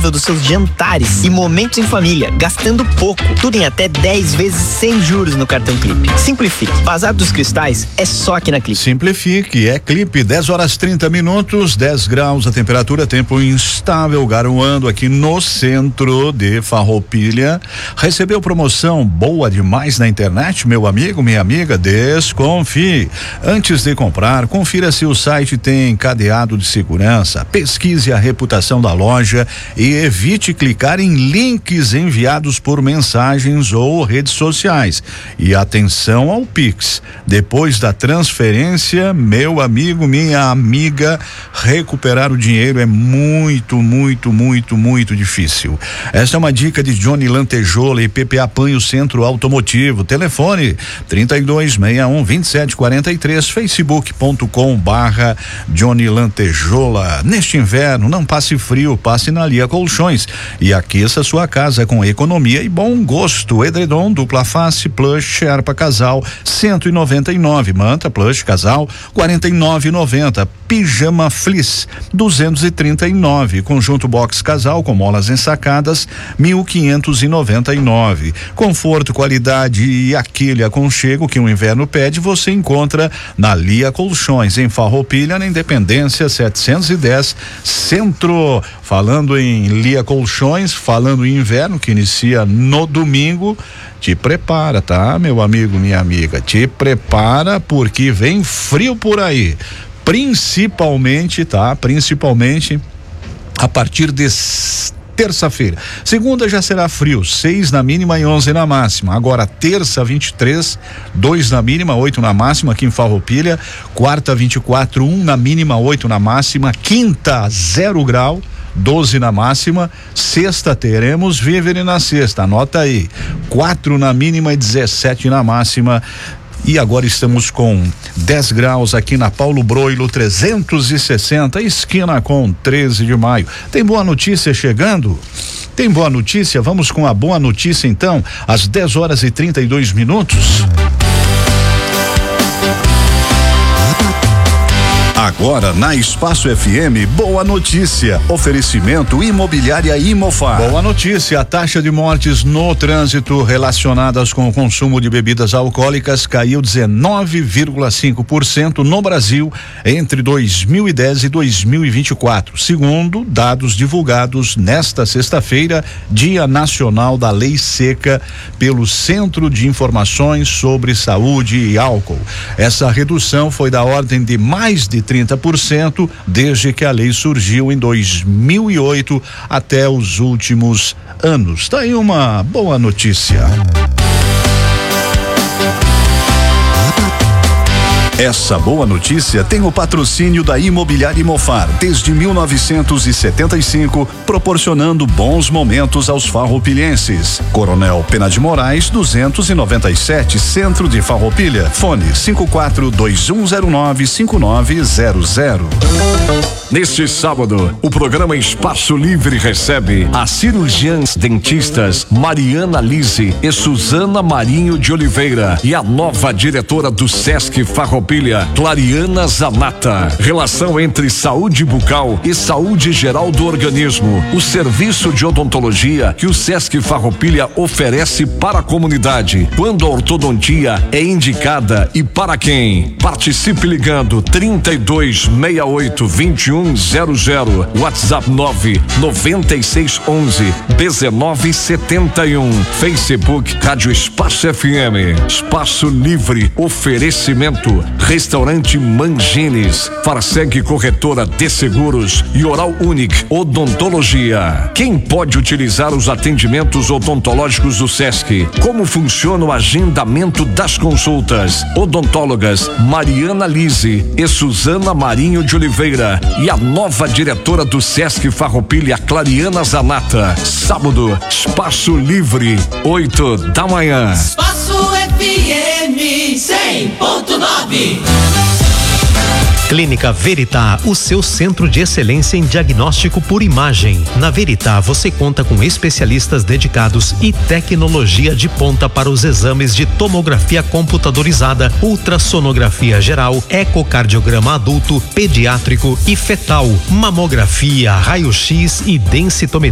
nível dos seus jantares e momentos em família, gastando pouco. Tudo em até 10 vezes sem juros no cartão Clipe. Simplifique. Bazar dos Cristais é só aqui na Clipe. Simplifique, é Clipe. 10h30, 10 graus a temperatura, tempo instável, garoando aqui no centro de Farroupilha. Recebeu promoção boa demais na internet, meu amigo, minha amiga? Desconfie. Antes de comprar, confira se o site tem cadeado de segurança, pesquise a reputação da loja e evite clicar em links enviados por mensagens ou redes sociais. E atenção ao Pix. Depois da transferência, meu amigo, minha amiga, recuperar o dinheiro é muito difícil. Esta é uma dica de Johnny Lantejola e PPA Panho Centro Automotivo. Telefone 3261-2743, facebook.com/Johnny Lantejola. Neste inverno, não passe frio, passe na Lia Colchões e aqueça sua casa com economia e bom gosto. Edredom dupla face plush Sherpa casal 199, manta plush casal 49,90, pijama fleece 239, conjunto box casal com molas ensacadas 1.599. Conforto, qualidade e aquele aconchego que o inverno pede, você encontra na Lia Colchões, em Farroupilha, na Independência 710 Centro. Falando em Lia Colchões, falando em inverno que inicia no domingo, te prepara, tá, meu amigo, minha amiga? Te prepara porque vem frio por aí. Principalmente a partir de terça-feira. Segunda já será frio, 6 na mínima e 11 na máxima. Agora terça 23, 2 na mínima, 8 na máxima aqui em Farroupilha. Quarta 24, 1 na mínima, 8 na máxima. Quinta 0 grau, 12 na máxima. Sexta teremos Vivere na sexta, anota aí, 4 na mínima e 17 na máxima. E agora estamos com 10 graus aqui na Paulo Broilo 360, esquina com 13 de maio. Tem boa notícia chegando? Tem boa notícia? Vamos com a boa notícia então, às 10h32. Agora na Espaço FM, boa notícia. Oferecimento Imobiliária Imofar. Boa notícia, a taxa de mortes no trânsito relacionadas com o consumo de bebidas alcoólicas caiu 19,5% no Brasil entre 2010 e 2024, segundo dados divulgados nesta sexta-feira, Dia Nacional da Lei Seca, pelo Centro de Informações sobre Saúde e Álcool. Essa redução foi da ordem de mais de 30% desde que a lei surgiu em 2008 até os últimos anos. Tá aí uma boa notícia. Essa boa notícia tem o patrocínio da Imobiliária Imofar desde 1975, proporcionando bons momentos aos farroupilhenses. Coronel Pena de Moraes 297, Centro de Farroupilha. Fone 5421095900. Neste sábado, o programa Espaço Livre recebe as cirurgiãs dentistas Mariana Lise e Suzana Marinho de Oliveira e a nova diretora do Sesc Farroupilha, Clariana Zanata. Relação entre saúde bucal e saúde geral do organismo. O serviço de odontologia que o Sesc Farroupilha oferece para a comunidade. Quando a ortodontia é indicada e para quem? Participe ligando 3268-2100, WhatsApp 99611-1971, Facebook Rádio Espaço FM. Espaço Livre, oferecimento Restaurante Mangines, Farseg Corretora de Seguros e Oral Unique Odontologia. Quem pode utilizar os atendimentos odontológicos do Sesc? Como funciona o agendamento das consultas? Odontólogas Mariana Lise e Suzana Marinho de Oliveira e a nova diretora do Sesc Farroupilha, Clariana Zanata. Sábado, Espaço Livre, 8 da manhã. Espaço FM 100.9. Clínica Veritá, o seu centro de excelência em diagnóstico por imagem. Na Veritá, você conta com especialistas dedicados e tecnologia de ponta para os exames de tomografia computadorizada, ultrassonografia geral, ecocardiograma adulto, pediátrico e fetal, mamografia, raio-x e densitometria